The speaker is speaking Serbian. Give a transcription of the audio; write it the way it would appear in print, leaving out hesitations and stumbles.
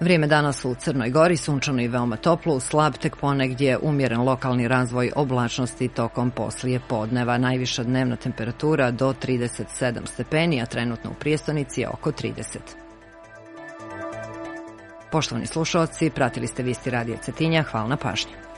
Vrijeme danas u Crnoj Gori sunčano i veoma toplo, slab tek ponegdje umjeren lokalni razvoj oblačnosti tokom poslije podneva. Najviša dnevna temperatura do 37 stepeni, a trenutno u prijestonici je oko 30. Poštovani slušalci, pratili ste Vijesti radija Cetinja. Hvala na pažnji.